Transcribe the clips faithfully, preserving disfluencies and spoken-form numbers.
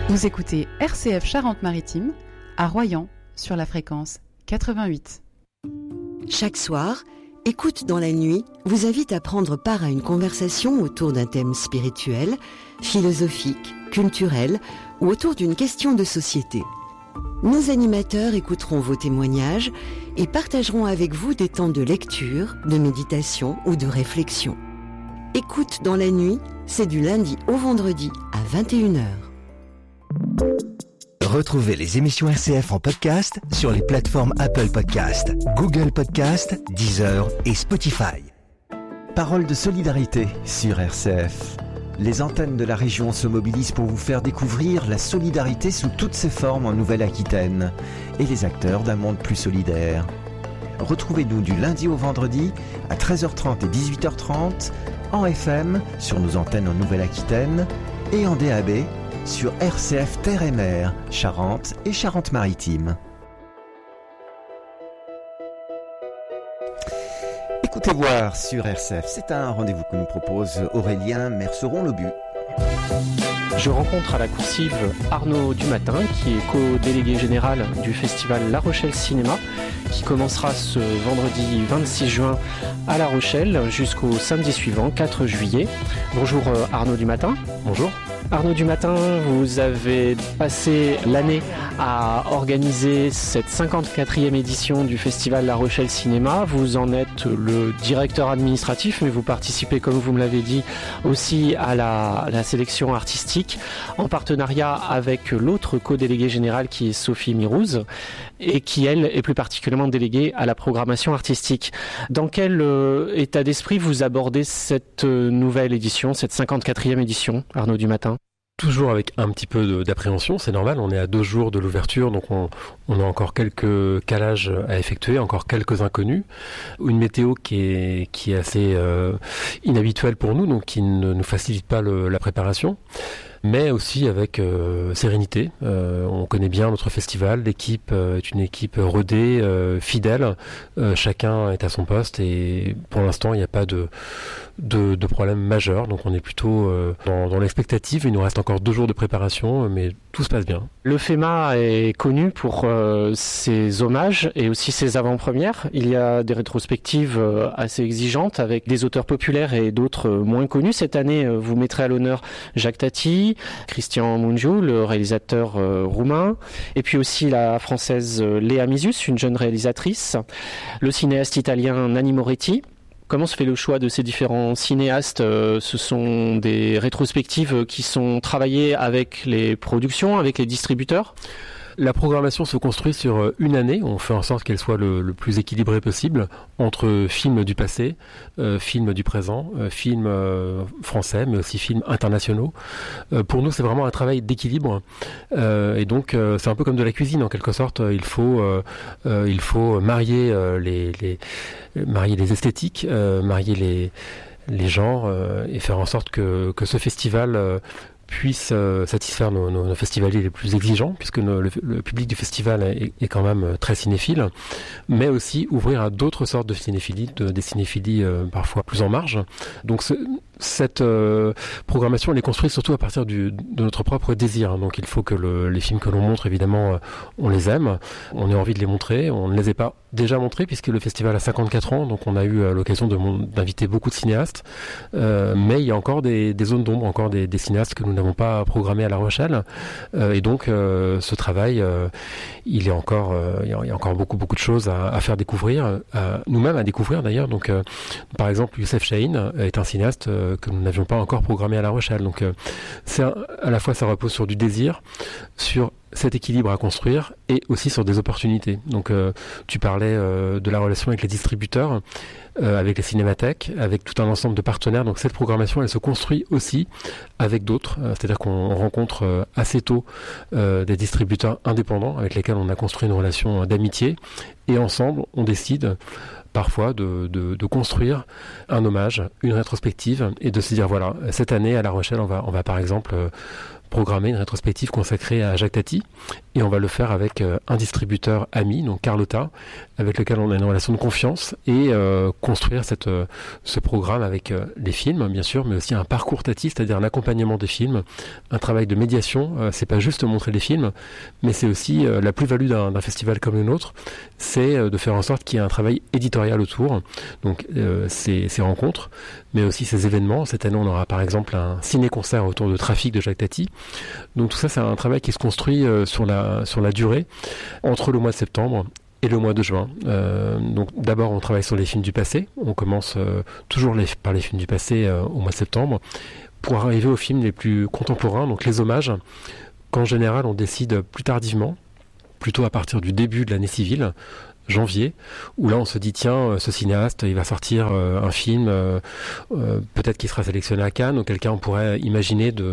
Vous écoutez R C F Charente-Maritime à Royan sur la fréquence quatre-vingt-huit. Chaque soir, Écoute dans la nuit vous invite à prendre part à une conversation autour d'un thème spirituel, philosophique, culturel ou autour d'une question de société. Nos animateurs écouteront vos témoignages et partageront avec vous des temps de lecture, de méditation ou de réflexion. Écoute dans la nuit, c'est du lundi au vendredi à vingt et une heures. Retrouvez les émissions R C F en podcast sur les plateformes Apple Podcast, Google Podcast, Deezer et Spotify. Parole de solidarité sur R C F. Les antennes de la région se mobilisent pour vous faire découvrir la solidarité sous toutes ses formes en Nouvelle-Aquitaine et les acteurs d'un monde plus solidaire. Retrouvez-nous du lundi au vendredi à treize heures trente et dix-huit heures trente en F M sur nos antennes en Nouvelle-Aquitaine et en D A B sur R C F Terre et Mer, Charente et Charente-Maritime. Écoutez voir sur R C F, c'est un rendez-vous que nous propose Aurélien Merceron-Lobu. Je rencontre à la coursive Arnaud Dumatin, qui est co-délégué général du festival La Rochelle Cinéma, qui commencera ce vendredi vingt-six juin à La Rochelle jusqu'au samedi suivant, quatre juillet. Bonjour Arnaud Dumatin. Bonjour. Arnaud Dumatin, vous avez passé l'année à organiser cette cinquante-quatrième édition du festival La Rochelle Cinéma. Vous en êtes le directeur administratif, mais vous participez, comme vous me l'avez dit, aussi à la, à la sélection artistique en partenariat avec l'autre co-déléguée générale qui est Sophie Mirouz et qui, elle, est plus particulièrement déléguée à la programmation artistique. Dans quel euh, état d'esprit vous abordez cette euh, nouvelle édition, cette cinquante-quatrième édition, Arnaud Dumatin ? Toujours avec un petit peu d'appréhension, c'est normal, on est à deux jours de l'ouverture, donc on, on a encore quelques calages à effectuer, encore quelques inconnus. Une météo qui est, qui est assez euh, inhabituelle pour nous, donc qui ne nous facilite pas le, la préparation, mais aussi avec euh, sérénité. Euh, on connaît bien notre festival, l'équipe euh, est une équipe rodée, euh, fidèle, euh, chacun est à son poste et pour l'instant il n'y a pas de, de, de problème majeur, donc on est plutôt euh, dans, dans l'expectative. Il nous reste encore deux jours de préparation, mais tout se passe bien. Le FEMA est connu pour euh, ses hommages et aussi ses avant-premières. Il y a des rétrospectives euh, assez exigeantes avec des auteurs populaires et d'autres euh, moins connus. Cette année, euh, vous mettrez à l'honneur Jacques Tati, Cristian Mungiu, le réalisateur euh, roumain, et puis aussi la française euh, Léa Misus, une jeune réalisatrice, le cinéaste italien Nanni Moretti. Comment se fait le choix de ces différents cinéastes ? Ce sont des rétrospectives qui sont travaillées avec les productions, avec les distributeurs ? La programmation se construit sur une année. On fait en sorte qu'elle soit le, le plus équilibrée possible entre films du passé, euh, films du présent, euh, films euh, français, mais aussi films internationaux. Euh, pour nous, c'est vraiment un travail d'équilibre. Euh, et donc, euh, c'est un peu comme de la cuisine en quelque sorte. Il faut, euh, euh, il faut marier euh, les, les, marier les esthétiques, euh, marier les, les genres euh, et faire en sorte que, que ce festival euh, puisse euh, satisfaire nos, nos, nos festivaliers les plus exigeants, puisque nos, le, le public du festival est, est quand même très cinéphile, mais aussi ouvrir à d'autres sortes de cinéphilie, de, des cinéphilies euh, parfois plus en marge. Donc ce, cette euh, programmation, elle est construite surtout à partir du, de notre propre désir. Donc il faut que le, les films que l'on montre, évidemment, euh, on les aime, on ait envie de les montrer. On ne les a pas déjà montrés, puisque le festival a cinquante-quatre ans, donc on a eu euh, l'occasion de, d'inviter beaucoup de cinéastes, euh, mais il y a encore des, des zones d'ombre, encore des, des cinéastes que nous n'avons pas programmés à La Rochelle, euh, et donc euh, ce travail, euh, il est encore, euh, il y a encore beaucoup beaucoup de choses à, à faire découvrir, à, nous-mêmes à découvrir d'ailleurs. Donc euh, par exemple, Youssef Chahine est un cinéaste euh, que nous n'avions pas encore programmé à La Rochelle, donc euh, c'est un, à la fois ça repose sur du désir, sur cet équilibre à construire et aussi sur des opportunités. Donc euh, tu parlais euh, de la relation avec les distributeurs, euh, avec les cinémathèques, avec tout un ensemble de partenaires. Donc cette programmation, elle se construit aussi avec d'autres, euh, c'est-à-dire qu'on rencontre euh, assez tôt euh, des distributeurs indépendants avec lesquels on a construit une relation d'amitié et ensemble on décide parfois de, de, de construire un hommage, une rétrospective et de se dire voilà, cette année à La Rochelle on va, on va par exemple euh, programmer une rétrospective consacrée à Jacques Tati. Et on va le faire avec euh, un distributeur ami, donc Carlotta, avec lequel on a une relation de confiance, et euh, construire cette, euh, ce programme avec euh, les films, bien sûr, mais aussi un parcours Tati, c'est-à-dire un accompagnement des films, un travail de médiation. Euh, c'est pas juste montrer les films, mais c'est aussi euh, la plus-value d'un, d'un festival comme le nôtre, c'est euh, de faire en sorte qu'il y ait un travail éditorial autour. Donc euh, ces, ces rencontres, mais aussi ces événements. Cette année, on aura par exemple un ciné-concert autour de Trafic de Jacques Tati. Donc tout ça, c'est un travail qui se construit euh, sur la sur la durée, entre le mois de septembre et le mois de juin. Euh, donc d'abord, on travaille sur les films du passé. On commence euh, toujours les, par les films du passé euh, au mois de septembre, pour arriver aux films les plus contemporains, donc les hommages, qu'en général, on décide plus tardivement, plutôt à partir du début de l'année civile, janvier, où là on se dit tiens, ce cinéaste il va sortir euh, un film, euh, euh, peut-être qu'il sera sélectionné à Cannes, auquel cas on pourrait imaginer de,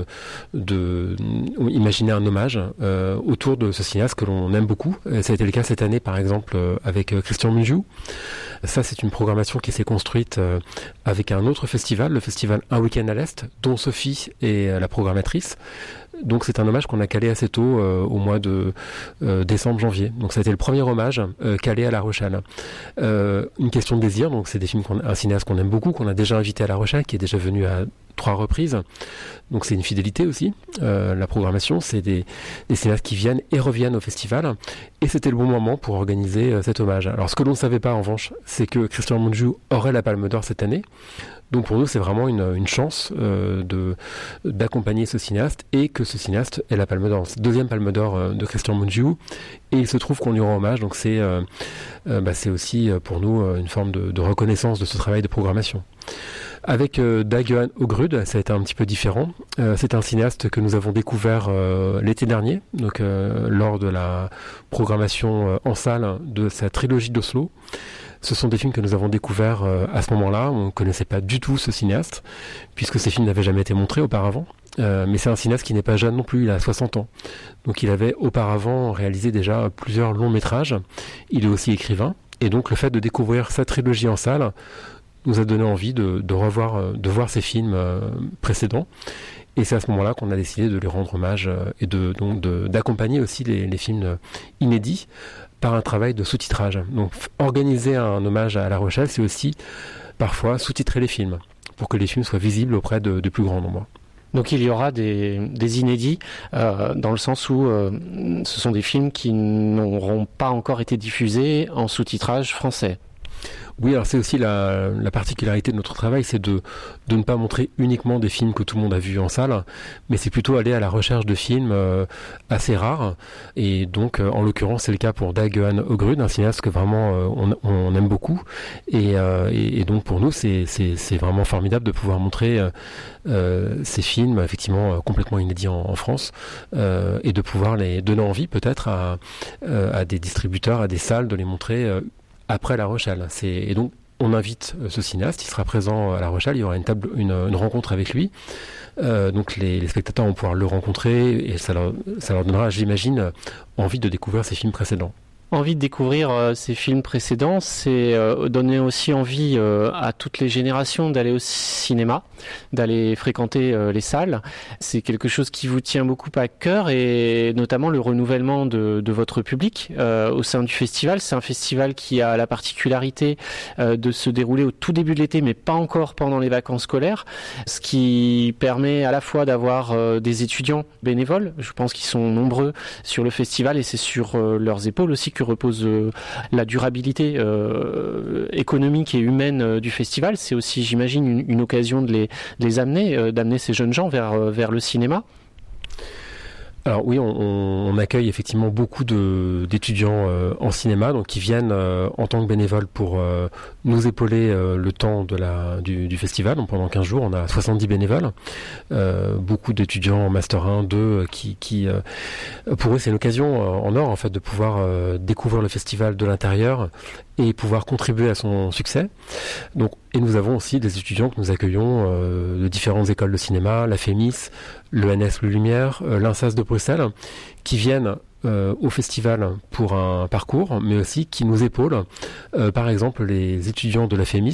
de imaginer un hommage euh, autour de ce cinéaste que l'on aime beaucoup. Et ça a été le cas cette année par exemple euh, avec euh, Christian Mungiu. Ça, c'est une programmation qui s'est construite euh, avec un autre festival, le festival Un Week-end à l'Est, dont Sophie est euh, la programmatrice. Donc c'est un hommage qu'on a calé assez tôt, euh, au mois de euh, décembre-janvier. Donc ça a été le premier hommage euh, calé à La Rochelle. Euh, une question de désir, donc c'est des films qu'on, un cinéaste qu'on aime beaucoup, qu'on a déjà invité à La Rochelle, qui est déjà venu à trois reprises. Donc c'est une fidélité aussi. Euh, la programmation, c'est des, des cinéastes qui viennent et reviennent au festival. Et c'était le bon moment pour organiser euh, cet hommage. Alors ce que l'on ne savait pas en revanche, c'est que Christian Mungiu aurait la Palme d'Or cette année. Donc pour nous, c'est vraiment une, une chance euh, de, d'accompagner ce cinéaste et que ce cinéaste ait la Palme d'Or. Deuxième Palme d'Or euh, de Christian Mungiu. Et il se trouve qu'on lui rend hommage. Donc c'est, euh, euh, bah, c'est aussi euh, pour nous euh, une forme de, de reconnaissance de ce travail de programmation. Avec euh, Dag Johan Ogrud, ça a été un petit peu différent. Euh, c'est un cinéaste que nous avons découvert euh, l'été dernier, donc euh, lors de la programmation euh, en salle de sa trilogie d'Oslo. Ce sont des films que nous avons découverts euh, à ce moment-là. On ne connaissait pas du tout ce cinéaste, puisque ces films n'avaient jamais été montrés auparavant. Euh, mais c'est un cinéaste qui n'est pas jeune non plus, il a soixante ans. Donc il avait auparavant réalisé déjà plusieurs longs métrages. Il est aussi écrivain. Et donc le fait de découvrir sa trilogie en salle nous a donné envie de, de revoir, de voir ses films euh, précédents. Et c'est à ce moment-là qu'on a décidé de lui rendre hommage euh, et de, donc de, d'accompagner aussi les, les films inédits par un travail de sous-titrage. Donc organiser un hommage à La Rochelle, c'est aussi parfois sous-titrer les films, pour que les films soient visibles auprès de, de plus grand nombre. Donc il y aura des, des inédits, euh, dans le sens où euh, ce sont des films qui n'auront pas encore été diffusés en sous-titrage français. Oui, alors c'est aussi la, la particularité de notre travail, c'est de, de ne pas montrer uniquement des films que tout le monde a vus en salle, mais c'est plutôt aller à la recherche de films euh, assez rares. Et donc, euh, en l'occurrence, c'est le cas pour Dag Johan Ogrud, un cinéaste que vraiment euh, on, on aime beaucoup. Et, euh, et, et donc, pour nous, c'est, c'est, c'est vraiment formidable de pouvoir montrer euh, euh, ces films, effectivement, euh, complètement inédits en, en France, euh, et de pouvoir les donner envie, peut-être, à, euh, à des distributeurs, à des salles, de les montrer euh, après La Rochelle. C'est, et donc, on invite ce cinéaste, il sera présent à La Rochelle, il y aura une, table, une, une rencontre avec lui. Euh, donc les, les spectateurs vont pouvoir le rencontrer et ça leur, ça leur donnera, j'imagine, envie de découvrir ses films précédents. Envie de découvrir euh, ces films précédents, c'est euh, donner aussi envie euh, à toutes les générations d'aller au cinéma, d'aller fréquenter euh, les salles. C'est quelque chose qui vous tient beaucoup à cœur, et notamment le renouvellement de, de votre public euh, au sein du festival. C'est un festival qui a la particularité euh, de se dérouler au tout début de l'été, mais pas encore pendant les vacances scolaires, ce qui permet à la fois d'avoir euh, des étudiants bénévoles, je pense qu'ils sont nombreux sur le festival, et c'est sur euh, leurs épaules aussi que repose euh, la durabilité euh, économique et humaine euh, du festival. C'est aussi, j'imagine, une, une occasion de les, de les amener, euh, d'amener ces jeunes gens vers, euh, vers le cinéma. Alors oui, on, on accueille effectivement beaucoup de, d'étudiants euh, en cinéma, donc qui viennent euh, en tant que bénévoles pour euh, nous épauler euh, le temps de la, du, du festival. Donc pendant quinze jours, on a soixante-dix bénévoles, euh, beaucoup d'étudiants en Master un, deux, qui, qui euh, pour eux c'est une occasion euh, en or en fait de pouvoir euh, découvrir le festival de l'intérieur et pouvoir contribuer à son succès. Donc, et nous avons aussi des étudiants que nous accueillons euh, de différentes écoles de cinéma, la FEMIS, l'E N S Le Lumière, euh, l'INSAS de Bruxelles, qui viennent euh, au festival pour un parcours, mais aussi qui nous épaulent. Euh, par exemple, les étudiants de la FEMIS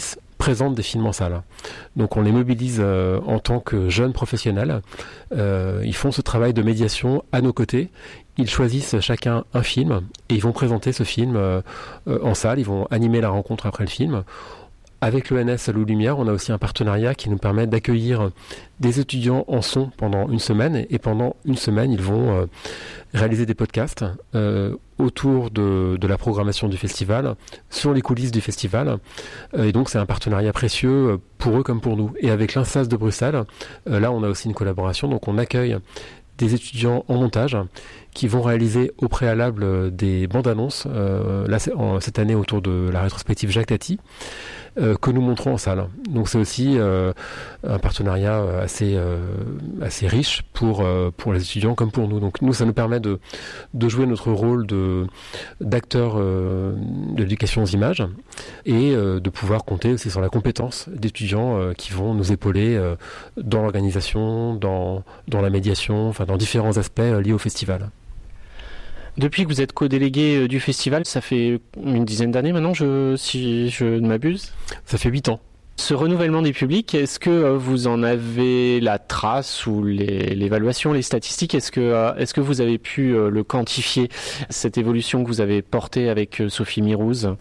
présentent des films en salle. Donc on les mobilise euh, en tant que jeunes professionnels. Euh, ils font ce travail de médiation à nos côtés. Ils choisissent chacun un film et ils vont présenter ce film euh, euh, en salle. Ils vont animer la rencontre après le film. Avec l'E N S Loup Lumière, on a aussi un partenariat qui nous permet d'accueillir des étudiants en son pendant une semaine. Et pendant une semaine, ils vont euh, réaliser des podcasts euh, autour de, de la programmation du festival, sur les coulisses du festival. Euh, et donc, c'est un partenariat précieux pour eux comme pour nous. Et avec l'INSAS de Bruxelles, euh, là, on a aussi une collaboration. Donc, on accueille des étudiants en montage qui vont réaliser au préalable des bandes annonces, euh, là, en, cette année autour de la rétrospective Jacques Tati, euh, que nous montrons en salle. Donc c'est aussi euh, un partenariat assez, euh, assez riche pour, euh, pour les étudiants comme pour nous. Donc nous, ça nous permet de, de jouer notre rôle de, d'acteur euh, de l'éducation aux images et euh, de pouvoir compter aussi sur la compétence d'étudiants euh, qui vont nous épauler euh, dans l'organisation, dans, dans la médiation, enfin dans différents aspects euh, liés au festival. Depuis que vous êtes co-délégué du festival, ça fait une dizaine d'années maintenant, je, si je ne m'abuse. Ça fait huit ans. Ce renouvellement des publics, est-ce que vous en avez la trace ou les, l'évaluation, les statistiques? Est-ce que, est-ce que vous avez pu le quantifier, cette évolution que vous avez portée avec Sophie Mirouz?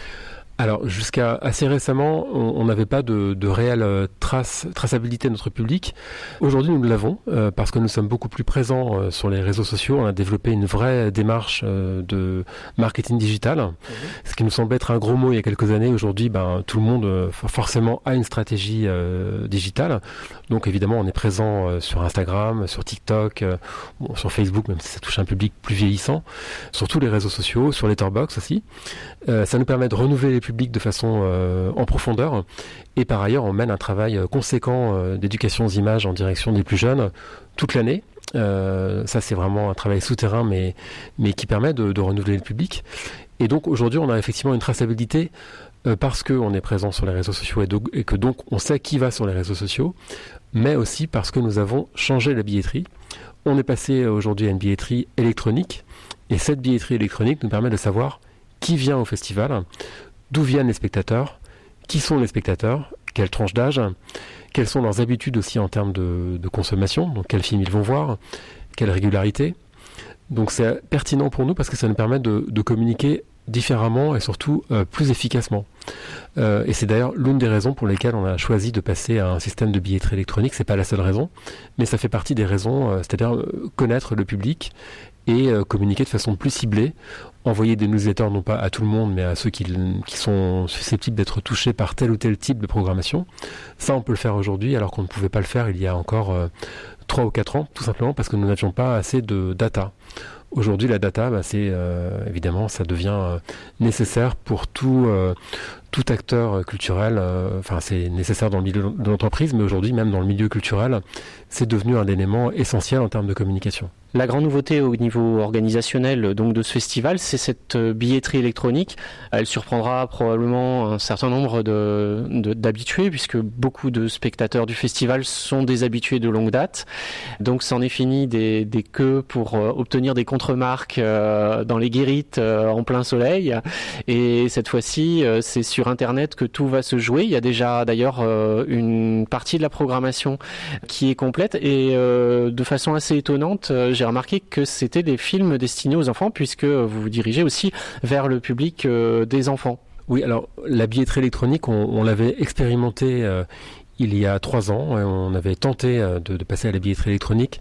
Alors, jusqu'à assez récemment, on n'avait pas de, de réelle trace, traçabilité de notre public. Aujourd'hui, nous l'avons, euh, parce que nous sommes beaucoup plus présents euh, sur les réseaux sociaux. On a développé une vraie démarche euh, de marketing digital, mmh. ce qui nous semblait être un gros mot il y a quelques années. Aujourd'hui, ben, tout le monde euh, forcément a une stratégie euh, digitale. Donc, évidemment, on est présent euh, sur Instagram, sur TikTok, euh, bon, sur Facebook, même si ça touche un public plus vieillissant, sur tous les réseaux sociaux, sur Letterboxd aussi. Euh, ça nous permet de renouveler les publics de façon euh, en profondeur, et par ailleurs on mène un travail conséquent euh, d'éducation aux images en direction des plus jeunes toute l'année. Euh, ça c'est vraiment un travail souterrain mais, mais qui permet de, de renouveler le public, et donc aujourd'hui on a effectivement une traçabilité euh, parce qu'on est présent sur les réseaux sociaux et, do- et que donc on sait qui va sur les réseaux sociaux, mais aussi parce que nous avons changé la billetterie. On est passé aujourd'hui à une billetterie électronique, et cette billetterie électronique nous permet de savoir qui vient au festival, d'où viennent les spectateurs, qui sont les spectateurs, quelle tranche d'âge, quelles sont leurs habitudes aussi en termes de, de consommation, donc quels films ils vont voir, quelle régularité. Donc c'est pertinent pour nous parce que ça nous permet de, de communiquer différemment et surtout euh, plus efficacement. Euh, et c'est d'ailleurs l'une des raisons pour lesquelles on a choisi de passer à un système de billetterie électronique. C'est pas la seule raison, mais ça fait partie des raisons, euh, c'est-à-dire euh, connaître le public et euh, communiquer de façon plus ciblée, envoyer des newsletters non pas à tout le monde mais à ceux qui, qui sont susceptibles d'être touchés par tel ou tel type de programmation. Ça on peut le faire aujourd'hui alors qu'on ne pouvait pas le faire il y a encore euh, trois ou quatre ans, tout simplement parce que nous n'avions pas assez de data. Aujourd'hui la data, bah, c'est euh, évidemment ça devient euh, nécessaire pour tout, euh, tout acteur culturel, euh, enfin c'est nécessaire dans le milieu de l'entreprise, mais aujourd'hui même dans le milieu culturel, c'est devenu un élément essentiel en termes de communication. La grande nouveauté au niveau organisationnel donc de ce festival, c'est cette billetterie électronique. Elle surprendra probablement un certain nombre de, de, d'habitués, puisque beaucoup de spectateurs du festival sont des habitués de longue date. Donc c'en est fini des, des queues pour euh, obtenir des contremarques euh, dans les guérites euh, en plein soleil. Et cette fois-ci, euh, c'est sur Internet que tout va se jouer. Il y a déjà d'ailleurs euh, une partie de la programmation qui est complète, et euh, de façon assez étonnante, euh, j'ai remarqué que c'était des films destinés aux enfants, puisque vous vous dirigez aussi vers le public euh, des enfants. Oui, alors la billetterie électronique, on, on l'avait expérimenté euh, il y a trois ans. Et on avait tenté euh, de, de passer à la billetterie électronique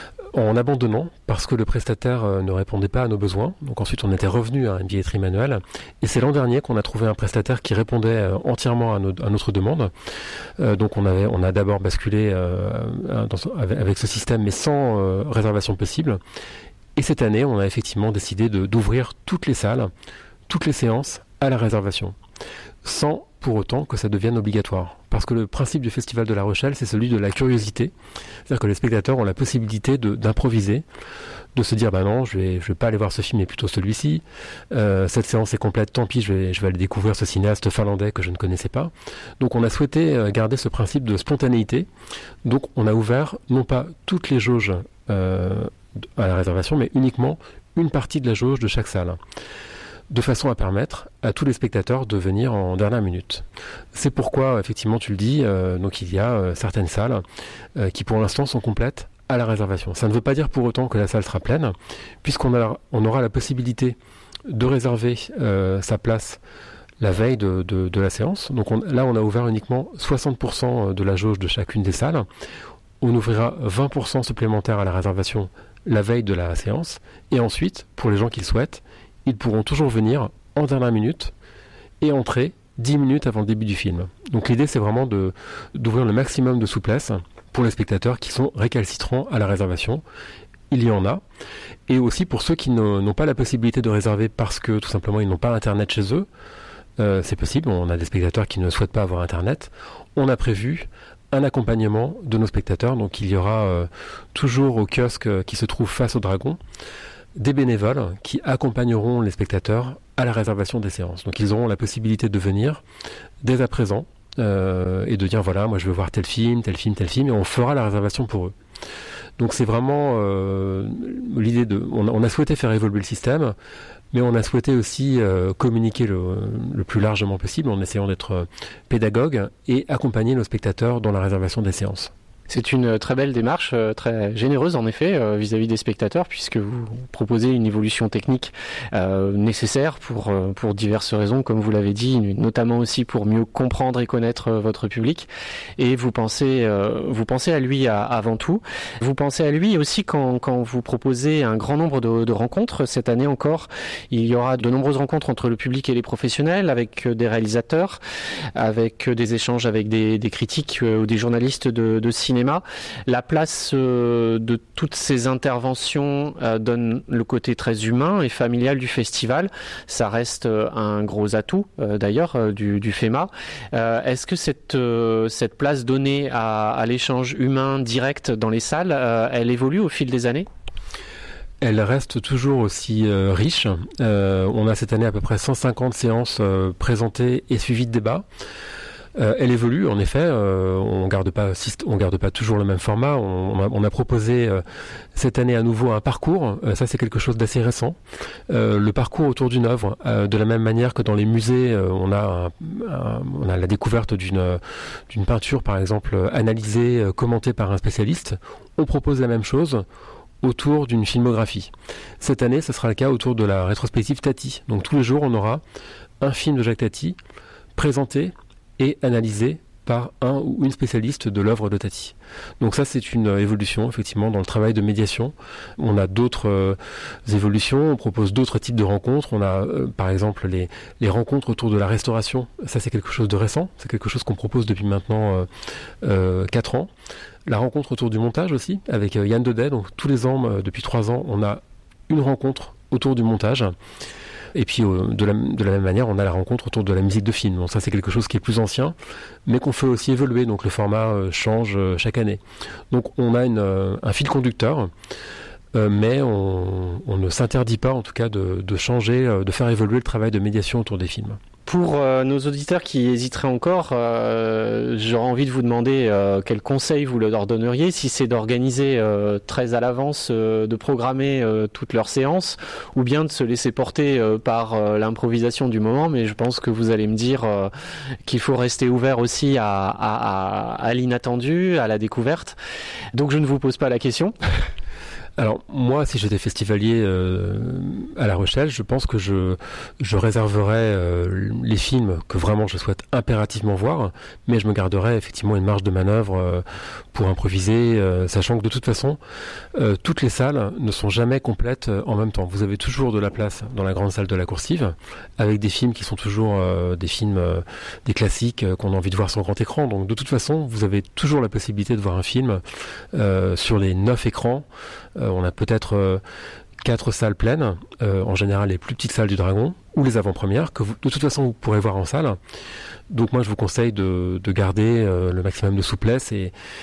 en abandonnant parce que le prestataire euh, ne répondait pas à nos besoins. Donc ensuite, on était revenu à une billetterie manuelle. Et c'est l'an dernier qu'on a trouvé un prestataire qui répondait euh, entièrement à, nos, à notre demande. Euh, donc on, avait, on a d'abord basculé euh, dans, avec, avec ce système, mais sans euh, réservation possible. Et cette année, on a effectivement décidé de, d'ouvrir toutes les salles, toutes les séances à la réservation, sans pour autant que ça devienne obligatoire. Parce que le principe du Festival de La Rochelle, c'est celui de la curiosité. C'est-à-dire que les spectateurs ont la possibilité de, d'improviser, de se dire, bah non, je vais, je vais pas aller voir ce film, mais plutôt celui-ci. Euh, cette séance est complète, tant pis, je vais, je vais aller découvrir ce cinéaste finlandais que je ne connaissais pas. Donc on a souhaité garder ce principe de spontanéité. Donc on a ouvert, non pas toutes les jauges euh, à la réservation, mais uniquement une partie de la jauge de chaque salle. de façon à permettre à tous les spectateurs de venir en dernière minute. C'est pourquoi, effectivement, tu le dis, euh, donc il y a euh, certaines salles euh, qui pour l'instant sont complètes à la réservation. Ça ne veut pas dire pour autant que la salle sera pleine, puisqu'on a, on aura la possibilité de réserver euh, sa place la veille de, de, de la séance. Donc on, là, on a ouvert uniquement soixante pour cent de la jauge de chacune des salles. On ouvrira vingt pour cent supplémentaires à la réservation la veille de la séance. Et ensuite, pour les gens qui le souhaitent, ils pourront toujours venir en dernière minute et entrer dix minutes avant le début du film. Donc l'idée, c'est vraiment de, d'ouvrir le maximum de souplesse pour les spectateurs qui sont récalcitrants à la réservation. Il y en a. Et aussi pour ceux qui ne, n'ont pas la possibilité de réserver parce que tout simplement ils n'ont pas Internet chez eux. Euh, c'est possible, on a des spectateurs qui ne souhaitent pas avoir Internet. On a prévu un accompagnement de nos spectateurs. Donc il y aura euh, toujours au kiosque qui se trouve face au Dragon des bénévoles qui accompagneront les spectateurs à la réservation des séances. Donc ils auront la possibilité de venir dès à présent euh, et de dire voilà, moi je veux voir tel film, tel film, tel film, et on fera la réservation pour eux. Donc c'est vraiment euh, l'idée de... On a, on a souhaité faire évoluer le système, mais on a souhaité aussi euh, communiquer le, le plus largement possible en essayant d'être euh, pédagogue et accompagner nos spectateurs dans la réservation des séances. C'est une très belle démarche, très généreuse en effet euh, vis-à-vis des spectateurs, puisque vous proposez une évolution technique euh, nécessaire pour euh, pour diverses raisons, comme vous l'avez dit, notamment aussi pour mieux comprendre et connaître euh, votre public. Et vous pensez euh, vous pensez à lui à, avant tout. Vous pensez à lui aussi quand quand vous proposez un grand nombre de, de rencontres. Cette année encore, il y aura de nombreuses rencontres entre le public et les professionnels, avec des réalisateurs, avec des échanges avec des, des critiques euh, ou des journalistes de, de cinéma. La place euh, de toutes ces interventions euh, donne le côté très humain et familial du festival. Ça reste euh, un gros atout euh, d'ailleurs euh, du, du FEMA. Euh, est-ce que cette, euh, cette place donnée à, à l'échange humain direct dans les salles, euh, elle évolue au fil des années ? Elle reste toujours aussi euh, riche. Euh, on a cette année à peu près cent cinquante séances euh, présentées et suivies de débats. Euh, elle évolue, en effet. Euh, on garde pas, on garde pas toujours le même format. On, on, a, on a proposé euh, cette année à nouveau un parcours. Euh, ça, c'est quelque chose d'assez récent. Euh, le parcours autour d'une œuvre, euh, de la même manière que dans les musées, euh, on a, un, un, on a la découverte d'une, d'une peinture, par exemple, analysée, euh, commentée par un spécialiste. On propose la même chose autour d'une filmographie. Cette année, ce sera le cas autour de la rétrospective Tati. Donc tous les jours, on aura un film de Jacques Tati présenté et analysé par un ou une spécialiste de l'œuvre de Tati. Donc ça, c'est une évolution, effectivement, dans le travail de médiation. On a d'autres euh, évolutions, on propose d'autres types de rencontres. On a, euh, par exemple, les, les rencontres autour de la restauration. Ça, c'est quelque chose de récent. C'est quelque chose qu'on propose depuis maintenant euh, euh, quatre ans. La rencontre autour du montage aussi, avec euh, Yann Daudet. Donc tous les ans, euh, depuis trois ans, on a une rencontre autour du montage. Et puis euh, de, la, de la même manière, on a la rencontre autour de la musique de film. Donc ça, c'est quelque chose qui est plus ancien, mais qu'on fait aussi évoluer. Donc le format euh, change euh, chaque année. Donc on a une, euh, un fil conducteur, euh, mais on, on ne s'interdit pas, en tout cas, de, de changer, euh, de faire évoluer le travail de médiation autour des films. Pour euh, nos auditeurs qui hésiteraient encore, euh, j'aurais envie de vous demander euh, quels conseils vous leur donneriez, si c'est d'organiser euh, très à l'avance, euh, de programmer euh, toutes leurs séances, ou bien de se laisser porter euh, par euh, l'improvisation du moment. Mais je pense que vous allez me dire euh, qu'il faut rester ouvert aussi à, à, à, à l'inattendu, à la découverte. Donc je ne vous pose pas la question. Alors moi, si j'étais festivalier euh, à La Rochelle, je pense que je, je réserverais euh, les films que vraiment je souhaite impérativement voir, mais je me garderais effectivement une marge de manœuvre euh, pour improviser, euh, sachant que de toute façon, euh, toutes les salles ne sont jamais complètes euh, en même temps. Vous avez toujours de la place dans la grande salle de la Coursive, avec des films qui sont toujours euh, des films, euh, des classiques euh, qu'on a envie de voir sur grand écran. Donc de toute façon, vous avez toujours la possibilité de voir un film euh, sur les neuf écrans. Euh, on a peut-être euh, quatre salles pleines, euh, en général les plus petites salles du Dragon, ou les avant-premières, que vous, de toute façon vous pourrez voir en salle. Donc moi je vous conseille de, de garder euh, le maximum de souplesse et,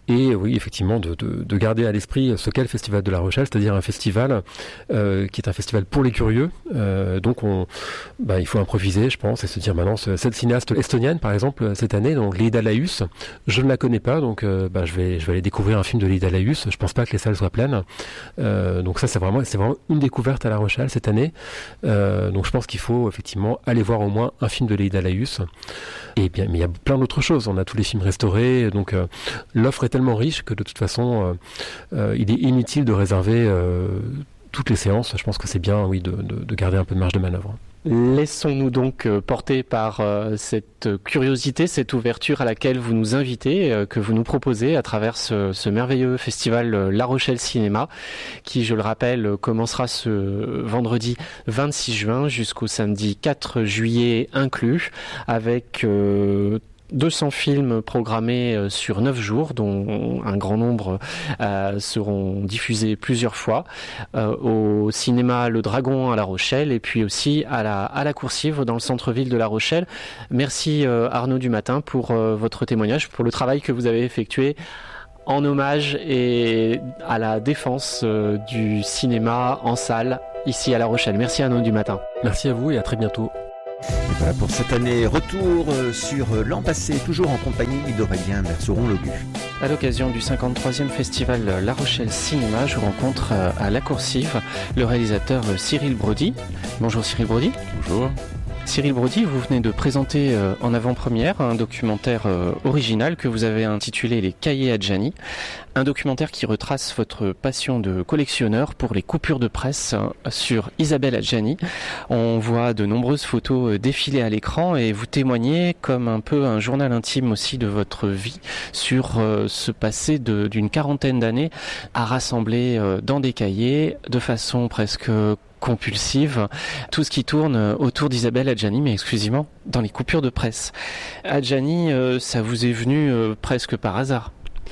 et oui, effectivement, de, de, de garder à l'esprit ce qu'est le Festival de La Rochelle, c'est-à-dire un festival euh, qui est un festival pour les curieux. Euh, donc, on, bah, il faut improviser, je pense, et se dire maintenant, cette cinéaste estonienne, par exemple, cette année, donc Leida Laius, je ne la connais pas, donc euh, bah, je vais, je vais aller découvrir un film de Leida Laius. Je pense pas que les salles soient pleines. Euh, donc ça, c'est vraiment, c'est vraiment une découverte à La Rochelle cette année. Euh, donc je pense qu'il faut effectivement aller voir au moins un film de Leida Laius. Et bien, mais il y a plein d'autres choses. On a tous les films restaurés, donc euh, l'offre est tellement riche que de toute façon, euh, euh, il est inutile de réserver euh, toutes les séances. Je pense que c'est bien, oui, de, de, de garder un peu de marge de manœuvre. Laissons-nous donc porter par euh, cette curiosité, cette ouverture à laquelle vous nous invitez, euh, que vous nous proposez à travers ce, ce merveilleux festival euh, La Rochelle Cinéma, qui, je le rappelle, commencera ce vendredi vingt-six juin jusqu'au samedi quatre juillet inclus, avec euh, deux cents films programmés sur neuf jours, dont un grand nombre euh, seront diffusés plusieurs fois, euh, au cinéma Le Dragon à La Rochelle et puis aussi à la, à la Coursive dans le centre-ville de La Rochelle. Merci euh, Arnaud Dumatin pour euh, votre témoignage, pour le travail que vous avez effectué en hommage et à la défense euh, du cinéma en salle ici à La Rochelle. Merci Arnaud Dumatin. Merci à vous et à très bientôt. Et voilà pour cette année, retour sur l'an passé, toujours en compagnie d'Aurélien Merceron-Logu. À l'occasion du cinquante-troisième festival La Rochelle Cinéma, je rencontre à La Coursive le réalisateur Cyril Brody. Bonjour Cyril Brody. Bonjour. Cyril Brody, vous venez de présenter euh, en avant-première un documentaire euh, original que vous avez intitulé Les Cahiers Adjani, un documentaire qui retrace votre passion de collectionneur pour les coupures de presse euh, sur Isabelle Adjani. On voit de nombreuses photos euh, défiler à l'écran et vous témoignez comme un peu un journal intime aussi de votre vie sur euh, ce passé de, d'une quarantaine d'années à rassembler euh, dans des cahiers de façon presque compulsive, tout ce qui tourne autour d'Isabelle Adjani, mais exclusivement dans les coupures de presse. Adjani, euh, ça vous est venu euh, presque par hasard?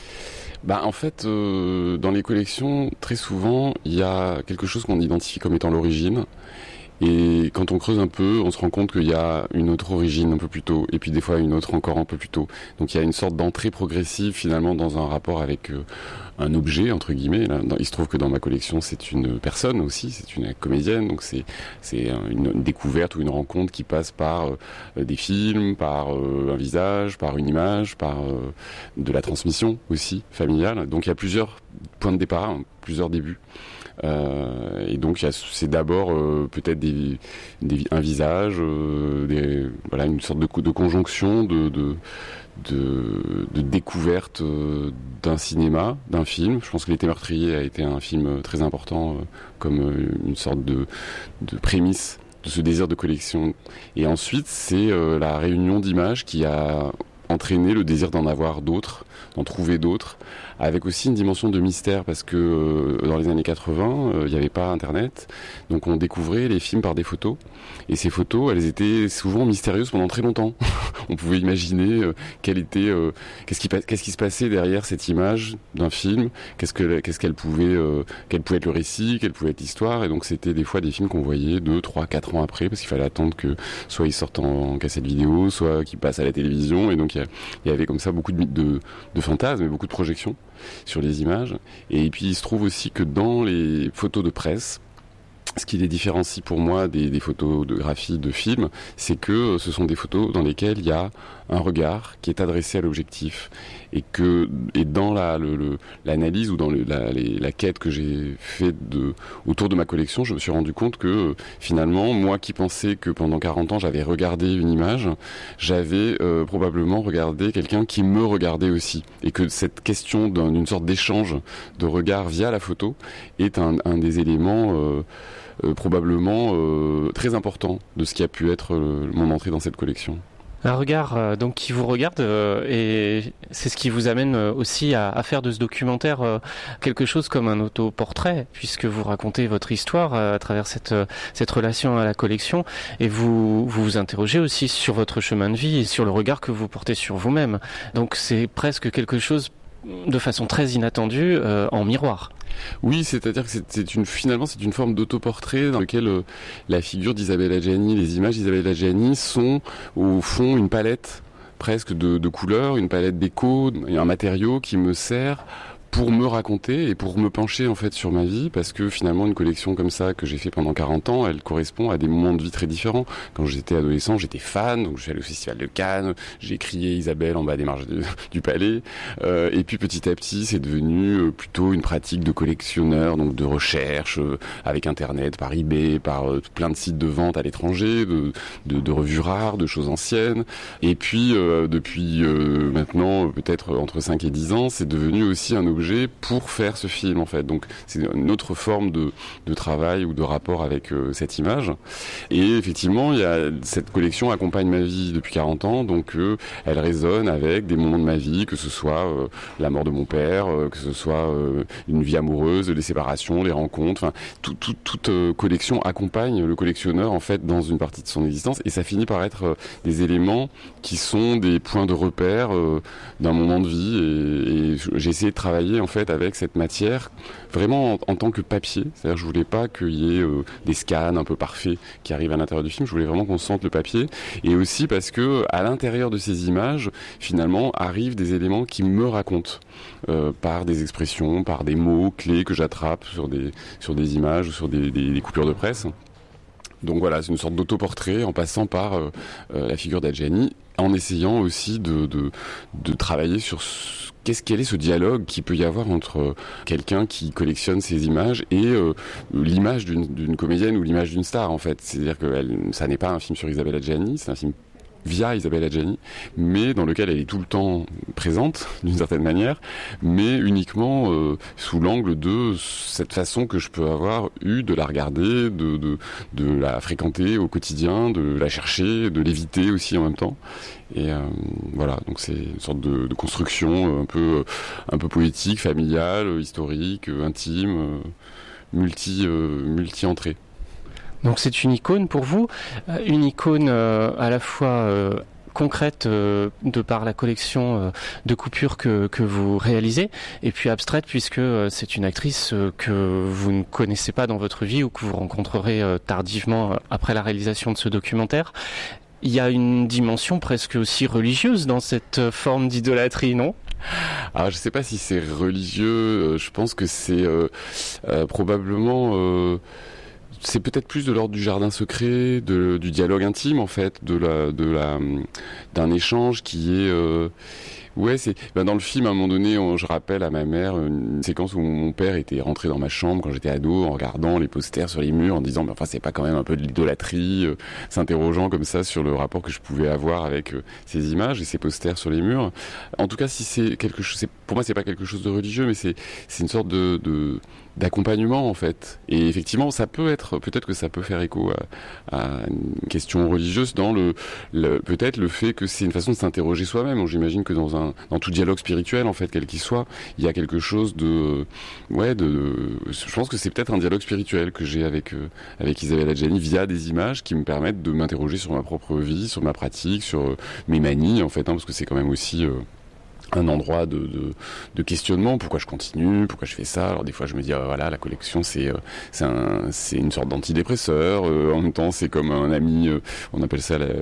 Bah, en fait, euh, dans les collections, très souvent, il y a quelque chose qu'on identifie comme étant l'origine. Et quand on creuse un peu, on se rend compte qu'il y a une autre origine un peu plus tôt, et puis des fois une autre encore un peu plus tôt. Donc il y a une sorte d'entrée progressive finalement dans un rapport avec euh, un objet, entre guillemets. Là, il se trouve que dans ma collection, c'est une personne aussi, c'est une comédienne, donc c'est c'est une, une découverte ou une rencontre qui passe par euh, des films, par euh, un visage, par une image, par euh, de la transmission aussi familiale. Donc il y a plusieurs points de départ, hein, plusieurs débuts. Euh, et donc c'est d'abord euh, peut-être des, des, un visage, euh, des, voilà, une sorte de, de conjonction de, de, de, de découverte euh, d'un cinéma, d'un film. Je pense que L'été meurtrier a été un film très important euh, comme euh, une sorte de, de prémisse de ce désir de collection. Et ensuite c'est euh, la réunion d'images qui a entraîné le désir d'en avoir d'autres, d'en trouver d'autres, avec aussi une dimension de mystère parce que euh, dans les années quatre-vingts, il euh, n'y avait pas Internet, donc on découvrait les films par des photos, et ces photos, elles étaient souvent mystérieuses pendant très longtemps. On pouvait imaginer euh, quelle était, euh, qu'est-ce qui, qu'est-ce qui se passait derrière cette image d'un film, qu'est-ce que, qu'est-ce qu'elle pouvait, euh, quel pouvait être le récit, quelle pouvait être l'histoire, et donc c'était des fois des films qu'on voyait deux, trois, quatre ans après, parce qu'il fallait attendre que soit ils sortent en, en cassette vidéo, soit qu'ils passent à la télévision, et donc il y, y avait comme ça beaucoup de, de, de fantasmes et beaucoup de projections sur les images. Et puis il se trouve aussi que dans les photos de presse, ce qui les différencie pour moi des, des photographies de films, c'est que ce sont des photos dans lesquelles il y a un regard qui est adressé à l'objectif, et que et dans la le, le, l'analyse ou dans le, la, les, la quête que j'ai fait de autour de ma collection, je me suis rendu compte que euh, finalement, moi qui pensais que pendant quarante ans j'avais regardé une image, j'avais euh, probablement regardé quelqu'un qui me regardait aussi, et que cette question d'un, d'une sorte d'échange de regard via la photo est un, un des éléments euh, Euh, probablement euh, très important de ce qui a pu être euh, mon entrée dans cette collection. Un regard euh, donc qui vous regarde euh, et c'est ce qui vous amène euh, aussi à, à faire de ce documentaire euh, quelque chose comme un autoportrait, puisque vous racontez votre histoire euh, à travers cette euh, cette relation à la collection, et vous vous vous interrogez aussi sur votre chemin de vie et sur le regard que vous portez sur vous-même. Donc c'est presque quelque chose de façon très inattendue euh, en miroir. Oui, c'est-à-dire que c'est, c'est une, finalement c'est une forme d'autoportrait dans lequel euh, la figure d'Isabelle Adjani, les images d'Isabelle Adjani sont au fond une palette presque de, de couleurs, une palette déco, un matériau qui me sert pour me raconter et pour me pencher en fait sur ma vie, parce que finalement une collection comme ça que j'ai fait pendant quarante ans, elle correspond à des moments de vie très différents. Quand j'étais adolescent, j'étais fan, donc je suis allé au Festival de Cannes, j'ai crié Isabelle en bas des marches de, du Palais, euh, et puis petit à petit c'est devenu plutôt une pratique de collectionneur, donc de recherche euh, avec Internet, par eBay, par euh, plein de sites de vente à l'étranger, de, de, de revues rares, de choses anciennes, et puis euh, depuis euh, maintenant peut-être entre cinq et dix ans, c'est devenu aussi un objet pour faire ce film en fait. Donc c'est une autre forme de, de travail ou de rapport avec euh, cette image. Et effectivement, il y a, cette collection accompagne ma vie depuis quarante ans, donc euh, elle résonne avec des moments de ma vie, que ce soit euh, la mort de mon père, euh, que ce soit euh, une vie amoureuse, les séparations, les rencontres, enfin tout, tout, toute euh, collection accompagne le collectionneur en fait dans une partie de son existence, et ça finit par être euh, des éléments qui sont des points de repère euh, d'un moment de vie, et, et j'ai essayé de travailler en fait avec cette matière vraiment en, en tant que papier. C'est-à-dire je voulais pas qu'il y ait euh, des scans un peu parfaits qui arrivent à l'intérieur du film, je voulais vraiment qu'on sente le papier, et aussi parce que à l'intérieur de ces images finalement arrivent des éléments qui me racontent euh, par des expressions, par des mots clés que j'attrape sur des, sur des images ou sur des, des, des coupures de presse. Donc voilà, c'est une sorte d'autoportrait en passant par euh, euh, la figure d'Adjani, en essayant aussi de, de, de travailler sur ce, qu'est-ce quel est ce dialogue qu'il peut y avoir entre quelqu'un qui collectionne ces images et euh, l'image d'une, d'une comédienne ou l'image d'une star en fait. C'est-à-dire que elle, ça n'est pas un film sur Isabelle Adjani, c'est un film via Isabelle Adjani, mais dans lequel elle est tout le temps présente, d'une certaine manière, mais uniquement euh, sous l'angle de cette façon que je peux avoir eu de la regarder, de, de, de la fréquenter au quotidien, de la chercher, de l'éviter aussi en même temps. Et euh, voilà, donc c'est une sorte de, de construction un peu, un peu poétique, familiale, historique, intime, multi, euh, multi-entrée. Donc c'est une icône pour vous, une icône euh, à la fois euh, concrète euh, de par la collection euh, de coupures que, que vous réalisez, et puis abstraite puisque euh, c'est une actrice euh, que vous ne connaissez pas dans votre vie ou que vous rencontrerez euh, tardivement euh, après la réalisation de ce documentaire. Il y a une dimension presque aussi religieuse dans cette forme d'idolâtrie, non ? Alors je sais pas si c'est religieux, euh, je pense que c'est euh, euh, probablement... Euh C'est peut-être plus de l'ordre du jardin secret, de, du dialogue intime en fait, de la, de la, d'un échange qui est, euh, ouais, c'est, ben dans le film à un moment donné, on, je rappelle à ma mère une séquence où mon père était rentré dans ma chambre quand j'étais ado en regardant les posters sur les murs, en disant, mais enfin c'est pas quand même un peu de l'idolâtrie, euh, s'interrogeant comme ça sur le rapport que je pouvais avoir avec euh, ces images et ces posters sur les murs. En tout cas, si c'est quelque chose, c'est, pour moi c'est pas quelque chose de religieux, mais c'est, c'est une sorte de, de d'accompagnement en fait, et effectivement ça peut être, peut-être que ça peut faire écho à, à une question religieuse dans le, le peut-être le fait que c'est une façon de s'interroger soi-même. Donc, j'imagine que dans un dans tout dialogue spirituel en fait, quel qu'il soit, il y a quelque chose de ouais de, de je pense que c'est peut-être un dialogue spirituel que j'ai avec euh, avec Isabelle Adjani via des images qui me permettent de m'interroger sur ma propre vie, sur ma pratique, sur euh, mes manies en fait, hein, parce que c'est quand même aussi euh, un endroit de, de, de questionnement. Pourquoi je continue? Pourquoi je fais ça? Alors des fois je me dis euh, voilà, la collection c'est euh, c'est un c'est une sorte d'antidépresseur. Euh, en même temps c'est comme un ami, euh, on appelle ça la,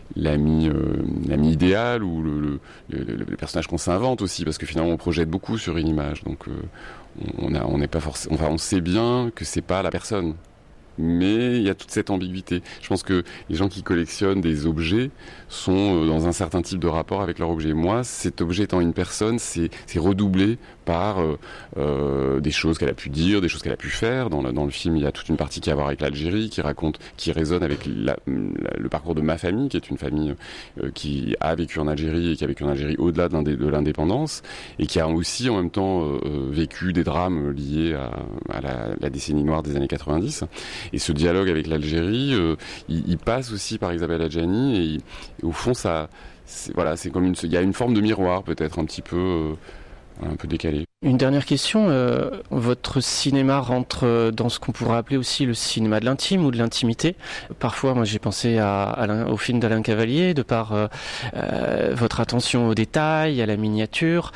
l'ami euh, l'ami idéal, ou le, le, le, le personnage qu'on s'invente aussi, parce que finalement on projette beaucoup sur une image. Donc euh, on a on n'est pas forcément, enfin on sait bien que c'est pas la personne. Mais il y a toute cette ambiguïté. Je pense que les gens qui collectionnent des objets sont dans un certain type de rapport avec leur objet. Moi, cet objet étant une personne, c'est, c'est redoublé par euh, euh, des choses qu'elle a pu dire, des choses qu'elle a pu faire. Dans le, dans le film, il y a toute une partie qui a à voir avec l'Algérie, qui raconte, qui résonne avec la, la, le parcours de ma famille, qui est une famille euh, qui a vécu en Algérie et qui a vécu en Algérie au-delà de, l'indé, de l'indépendance, et qui a aussi en même temps euh, vécu des drames liés à, à la, la décennie noire des années quatre-vingt-dix. Et ce dialogue avec l'Algérie, euh, il, il passe aussi par Isabelle Adjani, et, il, et au fond, ça, c'est, voilà, c'est comme une, il y a une forme de miroir peut-être un petit peu, euh, un peu décalé. Une dernière question, euh, votre cinéma rentre dans ce qu'on pourrait appeler aussi le cinéma de l'intime ou de l'intimité. Parfois, moi j'ai pensé à, à au film d'Alain Cavalier, de par euh, euh, votre attention aux détails, à la miniature,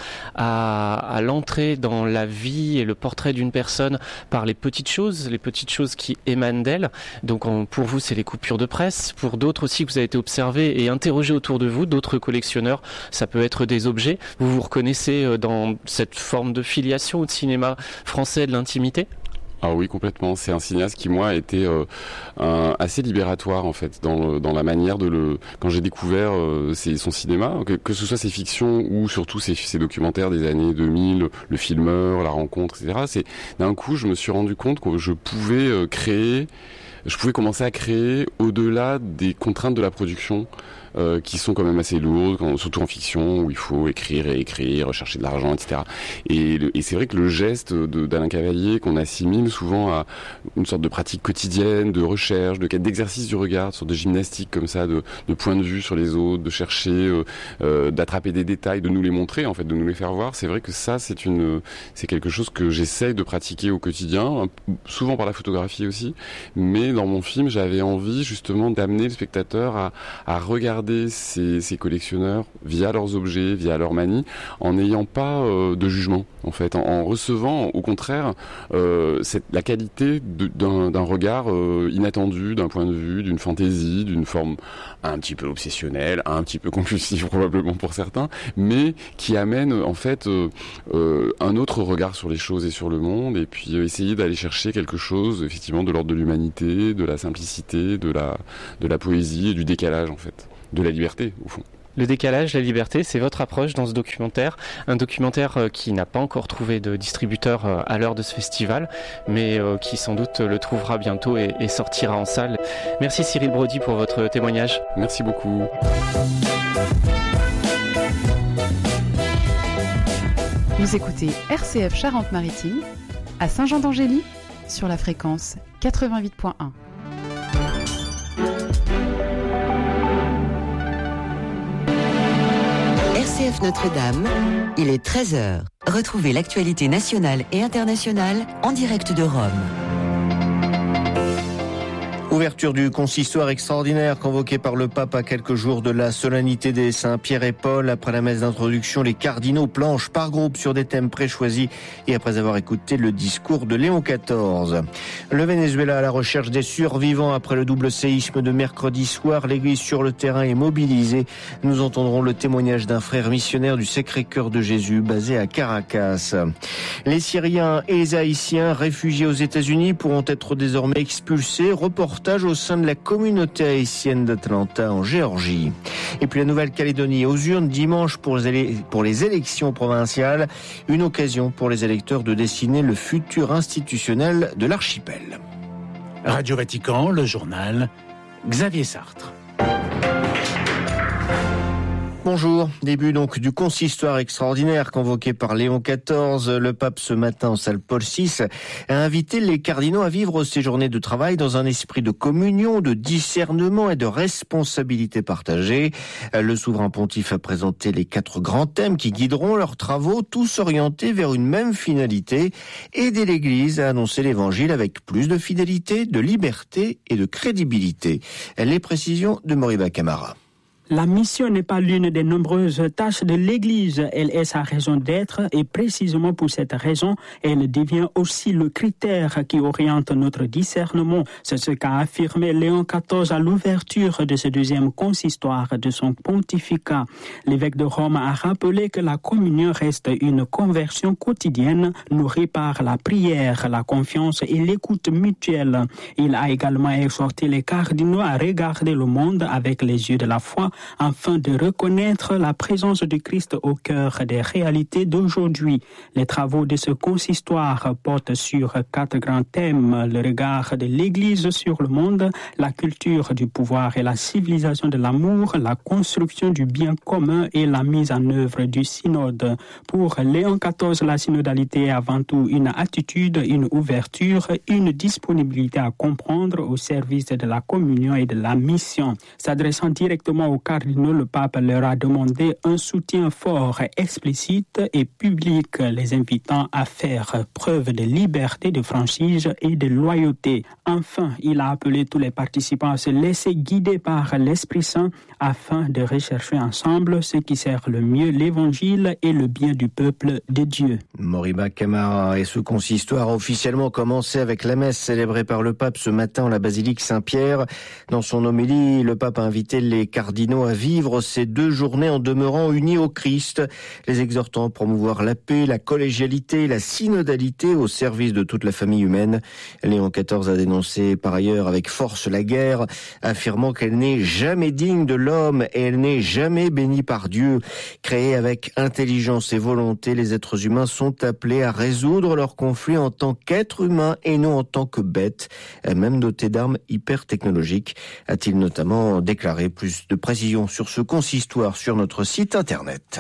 à, à l'entrée dans la vie et le portrait d'une personne par les petites choses, les petites choses qui émanent d'elle. Donc on, pour vous, c'est les coupures de presse. Pour d'autres aussi que vous avez été observé et interrogé autour de vous, d'autres collectionneurs, ça peut être des objets. Vous vous reconnaissez dans cette forme de filiation au cinéma français de l'intimité ? Ah oui, complètement. C'est un cinéaste qui, moi, a été euh, un, assez libératoire, en fait, dans, dans la manière de le... Quand j'ai découvert euh, ses, son cinéma, que, que ce soit ses fictions ou surtout ses, ses documentaires des années deux mille, Le Filmeur, La Rencontre, et cetera, c'est, d'un coup, je me suis rendu compte que je pouvais euh, créer... Je pouvais commencer à créer au-delà des contraintes de la production, euh, qui sont quand même assez lourdes, quand, surtout en fiction, où il faut écrire et écrire, rechercher de l'argent, et cetera. Et, le, et c'est vrai que le geste de, d'Alain Cavalier, qu'on assimile souvent à une sorte de pratique quotidienne, de recherche, de d'exercice du regard, une sorte de gymnastique comme ça, de, de point de vue sur les autres, de chercher, euh, euh, d'attraper des détails, de nous les montrer, en fait, de nous les faire voir. C'est vrai que ça, c'est une, c'est quelque chose que j'essaye de pratiquer au quotidien, souvent par la photographie aussi, mais dans mon film, j'avais envie justement d'amener le spectateur à, à regarder ces, ces collectionneurs via leurs objets, via leurs manies, en n'ayant pas euh, de jugement, en fait, en, en recevant, au contraire, euh, cette, la qualité de, d'un, d'un regard euh, inattendu, d'un point de vue, d'une fantaisie, d'une forme un petit peu obsessionnelle, un petit peu compulsive probablement pour certains, mais qui amène en fait euh, euh, un autre regard sur les choses et sur le monde, et puis euh, essayer d'aller chercher quelque chose, effectivement, de l'ordre de l'humanité, de la simplicité, de la, de la poésie et du décalage, en fait, de la liberté, au fond. Le décalage, la liberté, c'est votre approche dans ce documentaire. Un documentaire qui n'a pas encore trouvé de distributeur à l'heure de ce festival, mais qui sans doute le trouvera bientôt et, et sortira en salle. Merci Cyril Brody pour votre témoignage. Merci beaucoup. Vous écoutez R C F Charente-Maritime à Saint-Jean-d'Angély sur la fréquence quatre-vingt-huit point un. R C F Notre-Dame, il est treize heures. Retrouvez l'actualité nationale et internationale en direct de Rome. Ouverture du consistoire extraordinaire convoqué par le pape à quelques jours de la solennité des Saints Pierre et Paul. Après la messe d'introduction, les cardinaux planchent par groupe sur des thèmes préchoisis et après avoir écouté le discours de Léon quatorze. Le Venezuela à la recherche des survivants après le double séisme de mercredi soir. L'église sur le terrain est mobilisée. Nous entendrons le témoignage d'un frère missionnaire du Sacré-Cœur de Jésus basé à Caracas. Les Syriens et les Haïtiens réfugiés aux États-Unis pourront être désormais expulsés. Reportage au sein de la communauté haïtienne d'Atlanta en Géorgie. Et puis la Nouvelle-Calédonie aux urnes dimanche pour les, éle- pour les élections provinciales. Une occasion pour les électeurs de dessiner le futur institutionnel de l'archipel. Radio Vatican, le journal, Xavier Sartre. Bonjour, début donc du consistoire extraordinaire convoqué par Léon quatorze. Le pape ce matin en salle Paul six a invité les cardinaux à vivre ces journées de travail dans un esprit de communion, de discernement et de responsabilité partagée. Le souverain pontife a présenté les quatre grands thèmes qui guideront leurs travaux, tous orientés vers une même finalité, aider l'Église à annoncer l'Évangile avec plus de fidélité, de liberté et de crédibilité. Les précisions de Moriba Camara. La mission n'est pas l'une des nombreuses tâches de l'Église, elle est sa raison d'être et précisément pour cette raison, elle devient aussi le critère qui oriente notre discernement. C'est ce qu'a affirmé Léon quatorze à l'ouverture de ce deuxième consistoire de son pontificat. L'évêque de Rome a rappelé que la communion reste une conversion quotidienne nourrie par la prière, la confiance et l'écoute mutuelle. Il a également exhorté les cardinaux à regarder le monde avec les yeux de la foi afin de reconnaître la présence du Christ au cœur des réalités d'aujourd'hui. Les travaux de ce consistoire portent sur quatre grands thèmes: le regard de l'Église sur le monde, la culture du pouvoir et la civilisation de l'amour, la construction du bien commun et la mise en œuvre du synode. Pour Léon quatorze, la synodalité est avant tout une attitude, une ouverture, une disponibilité à comprendre au service de la communion et de la mission. S'adressant directement aux cardinaux, le pape leur a demandé un soutien fort, explicite et public, les invitant à faire preuve de liberté, de franchise et de loyauté. Enfin, il a appelé tous les participants à se laisser guider par l'Esprit Saint afin de rechercher ensemble ce qui sert le mieux l'Évangile et le bien du peuple de Dieu. Moriba Camara, et ce consistoire a officiellement commencé avec la messe célébrée par le pape ce matin en la basilique Saint-Pierre. Dans son homélie, le pape a invité les cardinaux à vivre ces deux journées en demeurant unis au Christ, les exhortant à promouvoir la paix, la collégialité, la synodalité au service de toute la famille humaine. Léon quatorze a dénoncé par ailleurs avec force la guerre, affirmant qu'elle n'est jamais digne de l'homme et elle n'est jamais bénie par Dieu. Créée avec intelligence et volonté, les êtres humains sont appelés à résoudre leurs conflits en tant qu'êtres humains et non en tant que bêtes, même dotés d'armes hyper technologiques, a-t-il notamment déclaré. Plus de précisions sur ce consistoire sur notre site internet.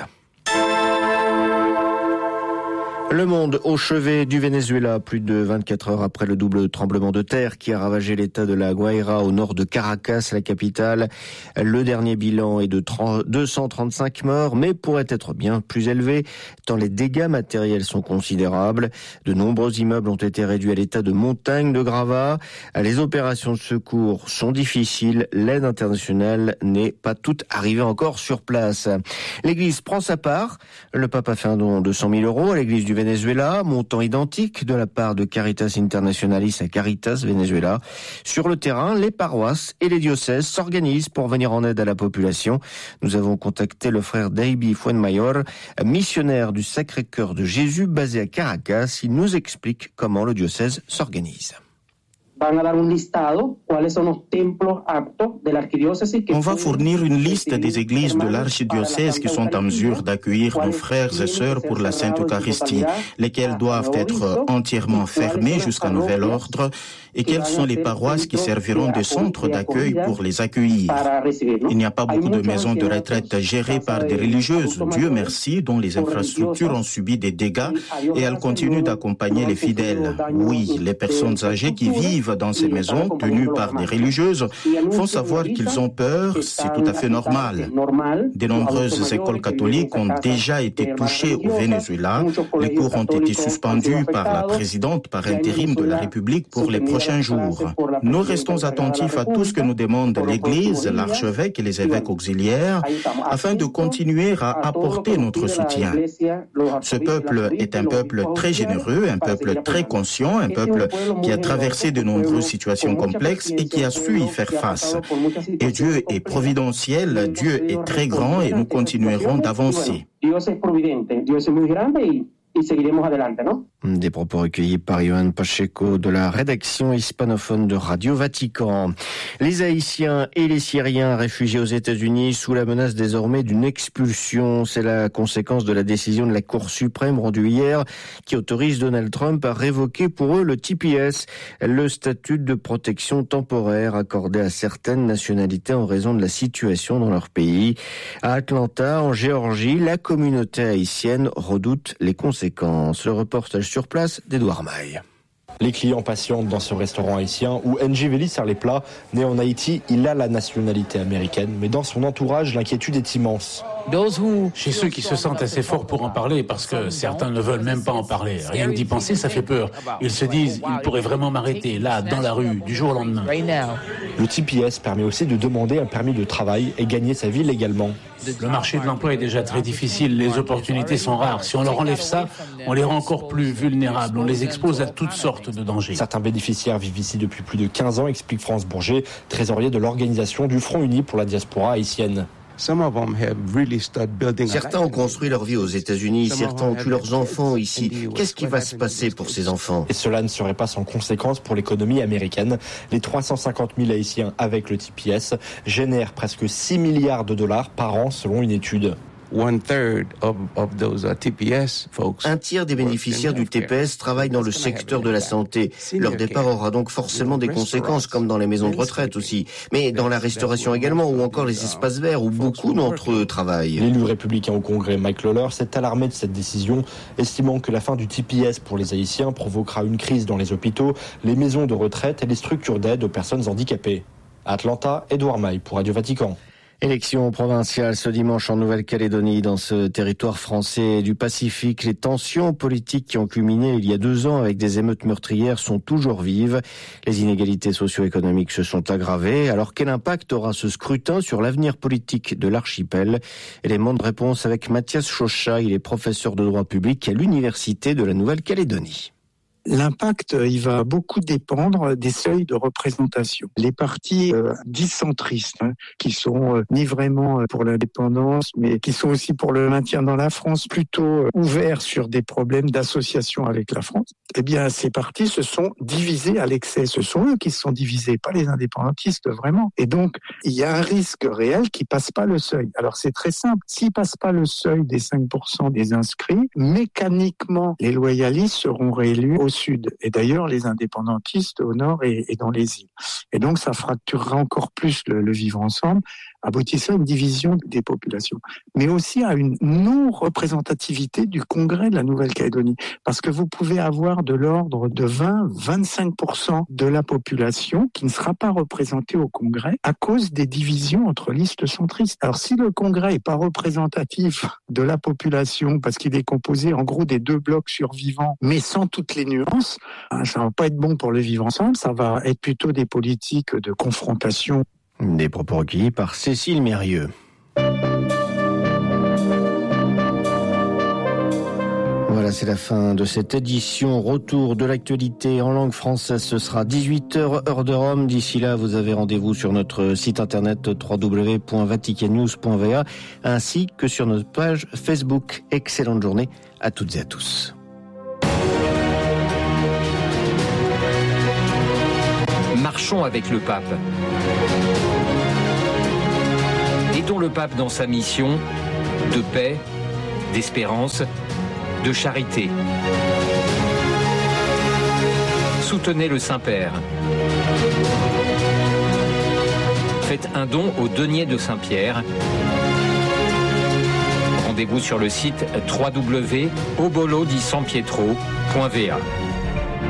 Le monde au chevet du Venezuela, plus de vingt-quatre heures après le double tremblement de terre qui a ravagé l'état de la Guaira au nord de Caracas, la capitale. Le dernier bilan est de deux cent trente-cinq morts, mais pourrait être bien plus élevé, tant les dégâts matériels sont considérables. De nombreux immeubles ont été réduits à l'état de montagne de gravats. Les opérations de secours sont difficiles. L'aide internationale n'est pas toute arrivée encore sur place. L'Église prend sa part. Le pape a fait un don de cent mille euros à l'Église du Venezuela, montant identique de la part de Caritas Internationalis à Caritas Venezuela. Sur le terrain, les paroisses et les diocèses s'organisent pour venir en aide à la population. Nous avons contacté le frère Deiby Fuenmayor, missionnaire du Sacré-Cœur de Jésus basé à Caracas. Il nous explique comment le diocèse s'organise. On va fournir une liste des églises de l'archidiocèse qui sont en mesure d'accueillir nos frères et sœurs pour la Sainte Eucharistie, lesquelles doivent être entièrement fermées jusqu'à nouvel ordre, et quelles sont les paroisses qui serviront de centre d'accueil pour les accueillir. Il n'y a pas beaucoup de maisons de retraite gérées par des religieuses, Dieu merci, dont les infrastructures ont subi des dégâts et elles continuent d'accompagner les fidèles. Oui, les personnes âgées qui vivent dans ces maisons, tenues par des religieuses, font savoir qu'ils ont peur, c'est tout à fait normal. De nombreuses écoles catholiques ont déjà été touchées au Venezuela. Les cours ont été suspendus par la présidente par intérim de la République pour les prochains jours. Nous restons attentifs à tout ce que nous demande l'Église, l'archevêque et les évêques auxiliaires, afin de continuer à apporter notre soutien. Ce peuple est un peuple très généreux, un peuple très conscient, un peuple qui a traversé de nombreuses situations complexes et qui a su y faire face. Et Dieu est providentiel, Dieu est très grand et nous continuerons d'avancer. Des propos recueillis par Johan Pacheco de la rédaction hispanophone de Radio Vatican. Les Haïtiens et les Syriens réfugiés aux États-Unis sous la menace désormais d'une expulsion. C'est la conséquence de la décision de la Cour suprême rendue hier qui autorise Donald Trump à révoquer pour eux le T P S, le statut de protection temporaire accordé à certaines nationalités en raison de la situation dans leur pays. À Atlanta, en Géorgie, la communauté haïtienne redoute les conséquences. Le reportage sur place d'Edouard Maille. Les clients patientent dans ce restaurant haïtien où Njiveli sert les plats. Né en Haïti, il a la nationalité américaine, mais dans son entourage, l'inquiétude est immense. Chez ceux qui se sentent assez forts pour en parler, parce que certains ne veulent même pas en parler. Rien que d'y penser, ça fait peur. Ils se disent, ils pourraient vraiment m'arrêter, là, dans la rue, du jour au lendemain. Le T P S permet aussi de demander un permis de travail et gagner sa vie légalement. Le marché de l'emploi est déjà très difficile, les opportunités sont rares. Si on leur enlève ça, on les rend encore plus vulnérables, on les expose à toutes sortes de dangers. Certains bénéficiaires vivent ici depuis plus de quinze ans, explique France Bourget, trésorier de l'organisation du Front Uni pour la diaspora haïtienne. Certains ont construit leur vie aux États-Unis, certains ont eu leurs enfants ici. Qu'est-ce qui va se passer pour ces enfants ? Et cela ne serait pas sans conséquence pour l'économie américaine. Les trois cent cinquante mille Haïtiens avec le T P S génèrent presque six milliards de dollars par an selon une étude. Un tiers des bénéficiaires du T P S travaillent dans le secteur de la santé. Leur départ aura donc forcément des conséquences, comme dans les maisons de retraite aussi. Mais dans la restauration également, ou encore les espaces verts, où beaucoup d'entre eux travaillent. L'élu républicain au Congrès, Mike Lawler, s'est alarmé de cette décision, estimant que la fin du T P S pour les Haïtiens provoquera une crise dans les hôpitaux, les maisons de retraite et les structures d'aide aux personnes handicapées. À Atlanta, Edouard Maille pour Radio Vatican. Élection provinciale ce dimanche en Nouvelle-Calédonie. Dans ce territoire français du Pacifique, les tensions politiques qui ont culminé il y a deux ans avec des émeutes meurtrières sont toujours vives. Les inégalités socio-économiques se sont aggravées. Alors quel impact aura ce scrutin sur l'avenir politique de l'archipel? Élément de réponse avec Mathias Chauchat. Il est professeur de droit public à l'Université de la Nouvelle-Calédonie. L'impact, il va beaucoup dépendre des seuils de représentation. Les partis euh, dits centristes, hein, qui sont euh, ni vraiment pour l'indépendance, mais qui sont aussi pour le maintien dans la France, plutôt euh, ouverts sur des problèmes d'association avec la France, eh bien, ces partis se sont divisés à l'excès. Ce sont eux qui se sont divisés, pas les indépendantistes, vraiment. Et donc, il y a un risque réel qui passe pas le seuil. Alors, c'est très simple. S'ils passent pas le seuil des cinq pour cent des inscrits, mécaniquement, les loyalistes seront réélus au sud. Et d'ailleurs, les indépendantistes au nord et, et dans les îles. Et donc, ça fracturera encore plus le, le vivre ensemble, aboutissant à une division des populations, mais aussi à une non-représentativité du Congrès de la Nouvelle-Calédonie. Parce que vous pouvez avoir de l'ordre de vingt à vingt-cinq pour cent de la population qui ne sera pas représentée au Congrès à cause des divisions entre listes centristes. Alors, si le Congrès n'est pas représentatif de la population, parce qu'il est composé en gros des deux blocs survivants, mais sans toutes les nuances, ça ne va pas être bon pour le vivre ensemble, ça va être plutôt des politiques de confrontation. Des propos recueillis par Cécile Mérieux. Voilà, c'est la fin de cette édition. Retour de l'actualité en langue française, ce sera dix-huit heures, heure de Rome. D'ici là, vous avez rendez-vous sur notre site internet w w w point vatican news point v a ainsi que sur notre page Facebook. Excellente journée à toutes et à tous. Marchons avec le pape. Aidons le pape dans sa mission de paix, d'espérance, de charité. Soutenez le Saint-Père. Faites un don au denier de Saint-Pierre. Rendez-vous sur le site w w w point obolo di san pietro point v a.